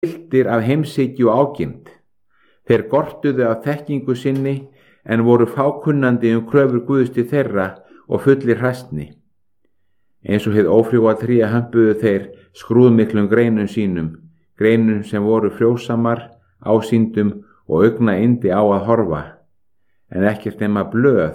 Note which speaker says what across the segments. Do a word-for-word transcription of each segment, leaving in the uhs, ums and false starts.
Speaker 1: fylltir af heimshyggju og ágirnd. Þeir gortuðu af þekkingu sinni en voru fákunnandi um kröfur Guðs til þeirra og fullir hræstni. Eins og hið ófrjóa tré hömpuðu þeir skrúðmiklum greinum sínum, greinum sem voru frjósamar, ásýndum og augna yndi á að horfa, en ekkert nema blöð.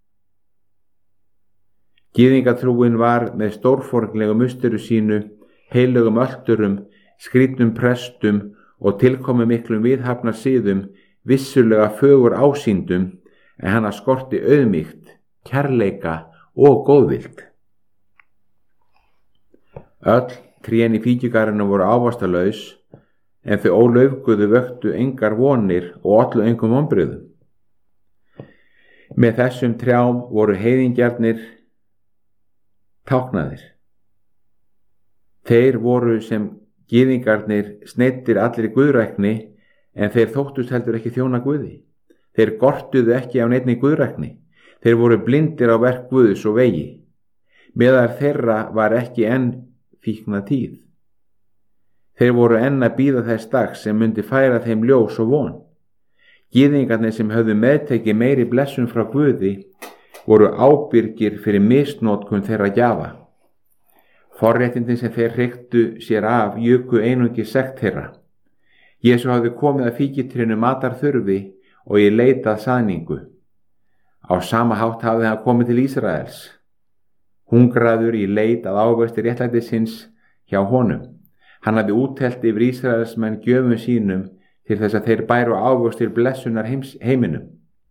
Speaker 1: Gyðingatrúin var með stórfornglegum musturu sínu, heilögum ölturum, skrýtnum prestum og tilkomu miklum viðhafnar síðum vissulega fögur ásýndum, en hana skorti auðmýkt, kærleika og góðvild. Öll trén í fíkjugarðinum voru ávastalaus, en þau ólaufguðu vöktu engar vonir og ollu engum vonbrigðum. Með þessum trjám voru heiðingjarnir táknaðir. Þeir voru sem gyðingarnir sneiddir allir í guðrækni, en þeir þóttust heldur ekki þjóna Guði. Þeir gortuðu ekki af neinni guðrækni. Þeir voru blindir á verk Guðs og vegi. Meðal þeirra var ekki enn fíkna tíð. Þeir voru enn að bíða þess dags sem myndi færa þeim ljós og von. Gyðingarnir sem höfðu meðtekið meiri blessun frá Guði voru ábyrgir fyrir misnotkun þeirra gjafa. Forréttindin sem þeir hreyktu sér af juku einungi sekt þeirra. Jesú hafði komið að fíkjutrinu matarþurfi og ég leitað saðningu. Á sama hátt hafði hann komið til Ísraels, hungraður í leit að ávexti réttlætisins hjá honum. Hann hafði úttelt yfir Ísraelsmenn gjöfum sínum til þess að þeir bæru ávextir blessunar heims, heiminum.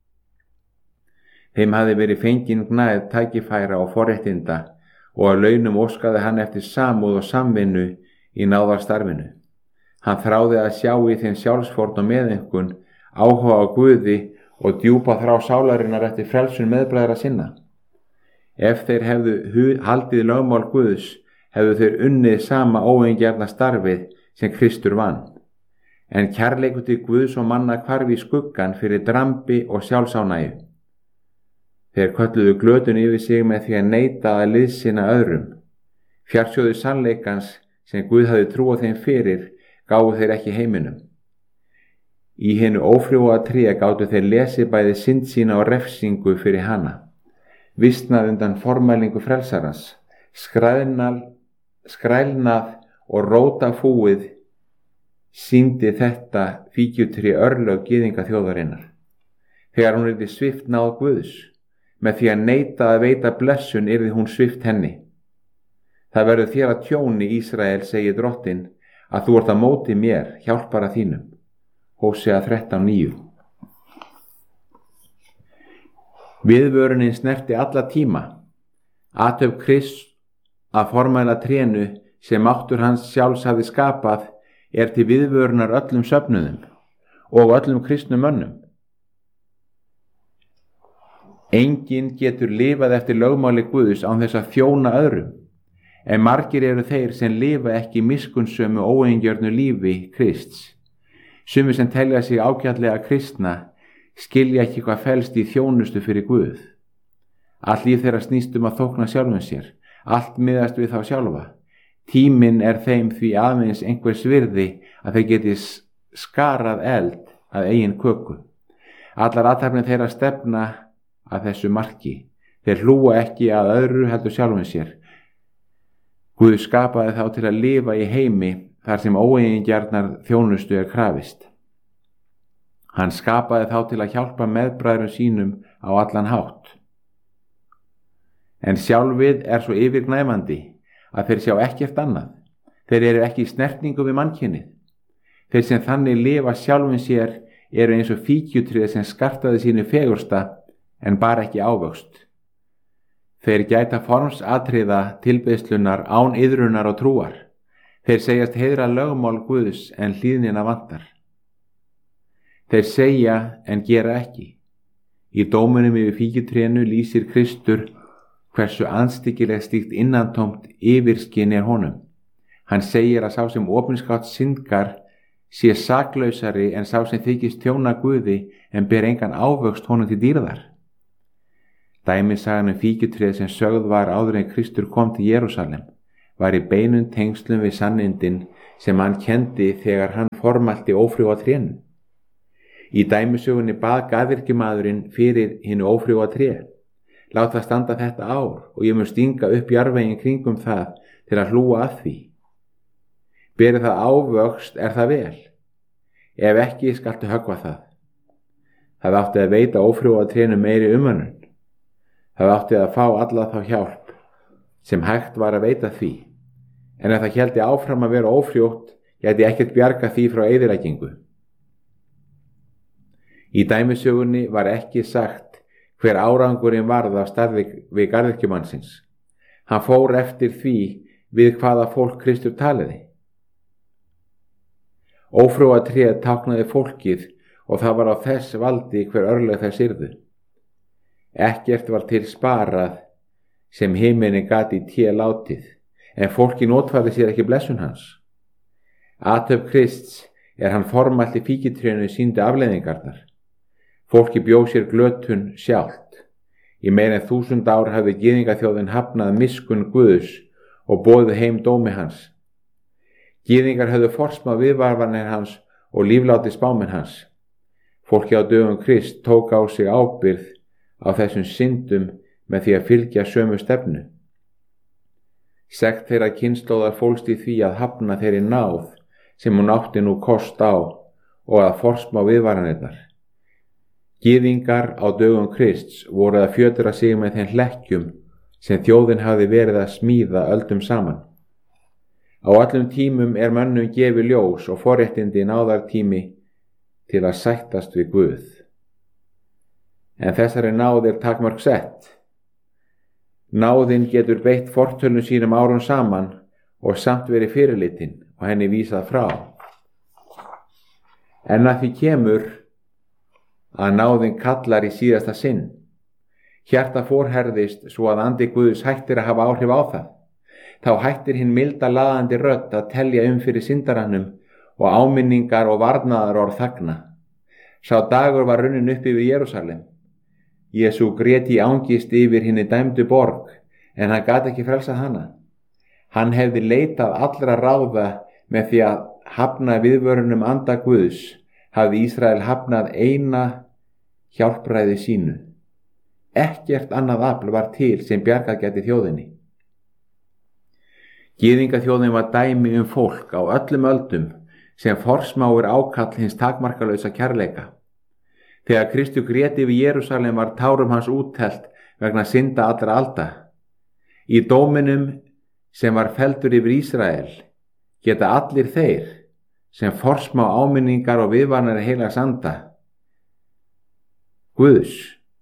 Speaker 1: Þeim hafði verið fengin gnæð tækifæra og forréttinda og að launum óskaði hann eftir samúð og samvinnu í náðarstarfinu. Hann þráði að sjá í þeim sjálfsfórn og meðeinkunn, áhuga á Guði og djúpa þrá sálarinnar eftir frelsun meðbræðra sinna. Ef þeir hefðu haldið lögmál Guðs, hefðu þeir unnið sama óeigingjarna starfið sem Kristur vann. En kærleikur til Guðs og manna hvarf í skuggan fyrir drambi og sjálfsánægju. Þeir kölluðu glötun yfir sig með því að neita að liðsinna öðrum. Fjarsjóðu sannleikans sem Guð hafði trúað þeim fyrir, gáfu þeir ekki heiminum. Í hinu ófrjóa tré gátu þeir lesi bæði synd sína og refsingu fyrir hana. Vistnað undan formælingu frelsarans, skrælnað, skrælnað og róta fúið sýndi þetta fíkjutré örlög gyðinga þjóðarinnar. Þegar hún yrði svift náð Guðs, með því að neita að veita blessun yrði hún svift henni. Það verður þér að tjóni, Ísrael, segir drottinn, að þú ert að móti mér, hjálpara þínum. Hósea þrettán níu. Viðvörunin snerti alla tíma. Athöfn Krists að formæla trénu sem máttur hans sjálfs hafði skapað er til viðvörunar öllum söfnuðum og öllum kristnum mönnum. Enginn getur lifað eftir lögmáli Guðs án þess að þjóna öðrum, en margir eru þeir sem lifa ekki miskunnsömu óeigingjörnu lífi Krists. Sumir sem telja sig ágætlega kristna skilja ekki hvað felst í þjónustu fyrir Guð. Allt líf þeirra snýst um að þókna sjálfum sér, allt miðast við þá sjálfa. Tíminn er þeim því aðeins einhvers virði að þeir geti skarað eld að eigin köku. Allar athafnir þeirra stefna að þessu marki. Þeir hlúa ekki að öðru heldur sjálfum sér. Guð skapaði þá til að lifa í heimi þar sem óeigingjarnar þjónustu er krafist. Hann skapaði þá til að hjálpa meðbræðrum sínum á allan hátt. En sjálfið er svo yfirgnæfandi að þeir sjá ekkert annað. Þeir eru ekki í snertingu við mannkynið. Þeir sem þannig lifa sjálfum sér eru eins og fíkjutrið sem skartaði sínu fegursta en bara ekki ávöxt. Þeir gæta formsatriða tilbeiðslunar án iðrunar og trúar. Þeir segjast heiðra lögmál Guðs en hlýðnina vantar. Þeir segja en gera ekki. Í dómunum yfir fíkjutrénu lýsir Kristur hversu andstyggileg slíkt innantómt yfirskyn er honum. Hann segir að sá sem opinskátt syndgar sé saklausari en sá sem þykist þjóna Guði en ber engan ávöxt honum til dýrðar. Dæmisagan um fíkjutrið sem sögð var áður en Kristur kom til Jerúsalem var í beinum tengslum við sannindin sem hann kendi þegar hann formælti ófrjóa trénu. Í dæmisögunni bað garðyrkjumaðurinn fyrir hinu ófrjóa tré: Lát það standa þetta ár og ég mun stinga upp jarðveginn kringum það til að hlúa að því. Beri það ávöxt er það vel, ef ekki skaltu höggva það. Það átti að veita ófrjóa trénu meiri umönnun. Það átti að fá alla þá hjálp sem hægt var að veita því, en ef það héldi áfram að vera ófrjótt, gæti ekkert bjarga því frá eyðileggingu. Í dæmisögunni var ekki sagt hver árangurinn varð af starfi við garðyrkjumannsins. Hann fór eftir því við hvaða fólk Kristur taliði. Ófrjóa tréð táknaði fólkið og það var á þess valdi hver örlög þess yrðu. Ekkert var til sparað sem himini gat í té látið, en fólki notfærði sér ekki blessun hans. Athöfn Krists er hann formælti fíkitrénu sýndi afleiðingarnar. Fólki bjó sér glötun sjálft. Í meir en þúsund ár hafði gyðingaþjóðin hafnað miskunn Guðs og boðið heim dómi hans. Gyðingar höfðu forsmað viðvarvanir hans og lífláti spámenn hans. Fólki á dögum Krist tók á sig ábyrgð á þessum syndum með því að fylgja sömu stefnu. Sekt þeirra kynslóðar fólst í því að hafna þeirri náð sem hún átti nú kost á og að forsmá viðvaranirnar. Gyðingar á dögum Krists voru að fjötra sig með þeim hlekkjum sem þjóðin hafði verið að smíða öldum saman. Á öllum tímum er mönnum gefið ljós og forréttindi náðartími til að sættast við Guð. En þessari náð er takmörk sett. Náðin getur beitt fortölum sínum árum saman og samt verið fyrirlitin og henni vísað frá. En að því kemur að náðin kallar í síðasta sinn. Hjarta forherðist svo að andi Guðs hættir að hafa áhrif á það. Þá hættir hinn milda laðandi rödd að telja um fyrir syndarannum og áminningar og varnaðar orð þagna. Sá dagur var runnin upp yfir Jerúsalem. Jesú grét í angist yfir hinni dæmdu borg, en hann gat ekki frelsað hana. Hann hefði leitað allra ráða með því að hafna viðvörunum anda Guðs, hafði Ísrael hafnað eina hjálpræði sínu. Ekkert annað afl var til sem bjargað gæti þjóðinni. Gyðingaþjóðin var dæmi um fólk á öllum öldum sem forsmáir ákall hins takmarkalausa kærleika. Þegar Kristur grét yfir Jerúsalem var tárum hans úthellt vegna synda allra alda. Í dóminum sem var felldur yfir Ísrael geta allir þeir sem forsmá áminningar og viðvarnari heilags anda Guðs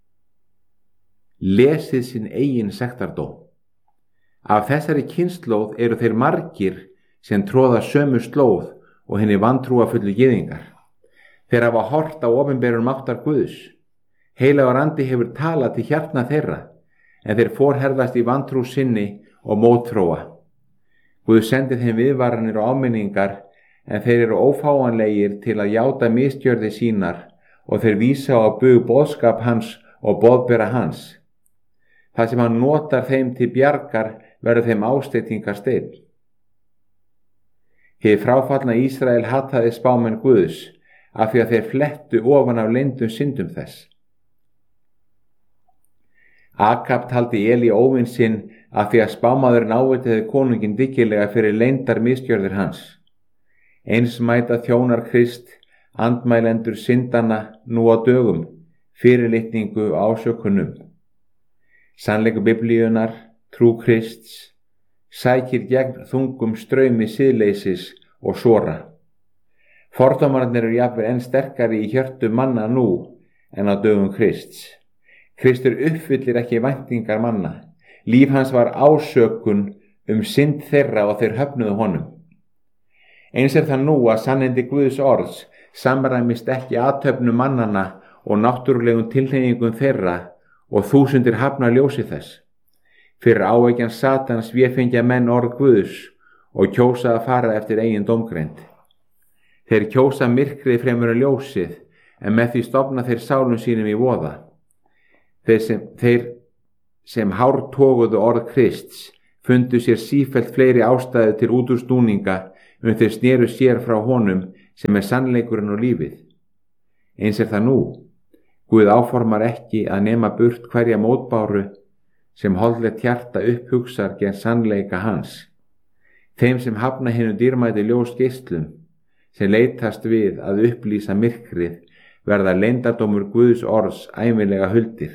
Speaker 1: lesið sinn eigin sektardóm. Af þessari kynslóð eru þeir margir sem tróða sömu slóð og henni vantrúafullu gyðingar. Þeir hafa hort á opinberun máttar Guðs. Heilagur andi hefur talað til hjartna þeirra, en þeir forherðast í vantrú sinni og mótþróa. Guð sendi þeim viðvaranir og áminningar, en þeir eru ófáanlegir til að játa misgjörði sínar og þeir vísa á bug boðskap hans og boðbera hans. Það sem hann notar þeim til bjargar verður þeim ásteytingarsteinn. Hið fráfallna Ísrael hataði spámenn Guðs af því að þeir flettu ofan af leyndum syndum þess. Akab taldi Eli óvin sinn af því að spámaðurinn ávitaði konunginn dyggilega fyrir leyndar misgjörðir hans. Eins mæta þjónar Krist andmælendur syndana nú á dögum, fyrirlitningu og ásökunum. Sannleikur Biblíunar, trú Krists, sækir gegn þungum straumi siðleysis og sora. Fordómarnir eru jafnvel enn sterkari í hjörtu manna nú en á dögum Krists. Kristur uppfyllir ekki væntingar manna. Líf hans var ásökun um synd þeirra og þeir höfnuðu honum. Eins er það nú að sannindi Guðs orðs samræmist ekki athöfnum mannanna og náttúrulegum tilhneigingum þeirra og þúsundir hafna ljósi þess. Fyrir áeggjan Satans véfengja menn orð Guðs og kjósa að fara eftir eigin dómgreind. Þeir kjósa myrkrið fremur en ljósið, en með því stofna þeir sálum sínum í voða. Þeir sem, þeir sem hártoguðu orð Krists fundu sér sífellt fleiri ástæðu til útúrsnúninga um þeir sneru sér frá honum sem er sannleikurinn og lífið. Eins er það nú. Guð áformar ekki að nema burt hverja mótbáru sem holdlegt hjarta upphugsar gegn sannleika hans. Þeim sem hafna hinu dýrmæti ljósgeislum, sem leitast við að upplýsa myrkrið, verða leyndardómur Guðs orðs ævinlega huldir.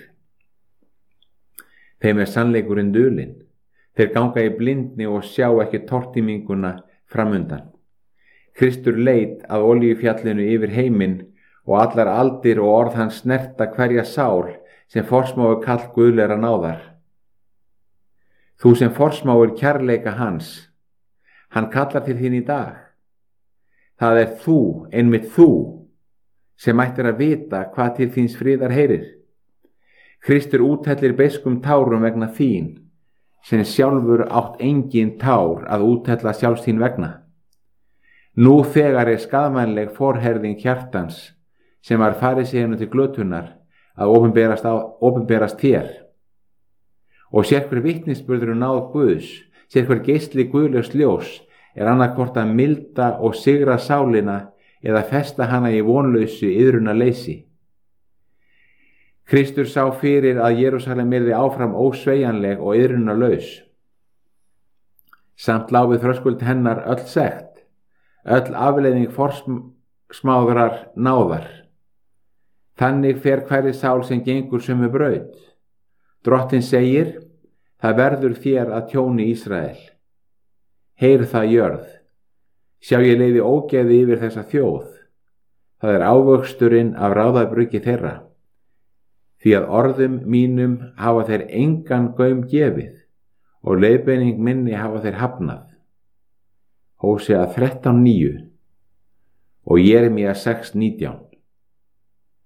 Speaker 1: Þeim er sannleikurinn dulinn. Þeir ganga í blindni og sjá ekki tortíminguna framundan. Kristur leit að olíufjallinu yfir heiminn og allar aldir og orð hans snerta hverja sál sem forsmáir kall guðlegra náðar. Þú sem forsmáir kærleika hans, hann kallar til þín í dag. Það er þú, einmitt þú, sem ættir að vita hvað til þíns friðar heyrir. Kristur úthellir beiskum tárum vegna þín, sem sjálfur átt engin tár að úthella sjálfs þín vegna. Nú þegar er skaðmannleg forherðing hjartans, sem var fariseiunum til glötunar, að opinberast, á, opinberast þér. Og sérhver vitnisburður um náð Guðs, sérhver geisli guðlegs ljós, er annarkvort að milda og sigra sálina eða festa hana í vonlausu iðruna leysi. Kristur sá fyrir að Jerúsalem yrði áfram ósveigjanleg og iðruna laus. Samt lá við þröskuld hennar öll sekt, öll afleiðing forsmáðrar náðar. Þannig fer hverri sál sem gengur sömu braut. Drottinn segir, það verður þér að tjóni Ísrael. Heyr það jörð. Sjá ég leiði ógeði yfir þessa þjóð. Það er ávöxturinn af ráðabruggi þeirra. Því að orðum mínum hafa þeir engan gaum gefið og leiðbeining minni hafa þeir hafnað. Hósea þrettán níu og Jeremía sex nítján.